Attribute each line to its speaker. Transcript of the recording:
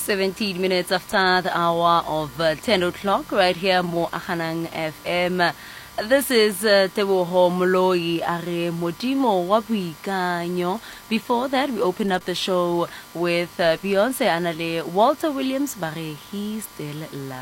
Speaker 1: 17 minutes after the hour of 10 o'clock, right here, Mo Akhanang FM. This is Teboho Moloi Are Modimo Wabuikanyo. Before that, we open up the show with Beyonce Anale Walter Williams Bare He Still Loves.